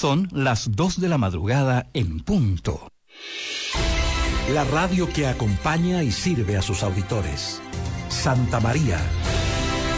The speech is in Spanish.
Son las 2 de la madrugada en punto. La radio que acompaña y sirve a sus auditores. Santa María